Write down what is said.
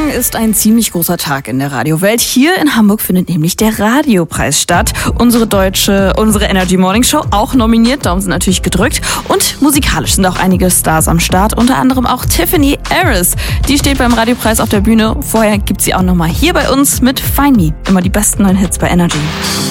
Morgen ist ein ziemlich großer Tag in der Radiowelt. Hier in Hamburg findet nämlich der Radiopreis statt. Unsere Energy Morning Show auch nominiert, Daumen sind natürlich gedrückt. Und musikalisch sind auch einige Stars am Start, unter anderem auch Tiffany Harris. Die steht beim Radiopreis auf der Bühne. Vorher gibt sie auch nochmal hier bei uns mit Find Me. Immer die besten neuen Hits bei Energy.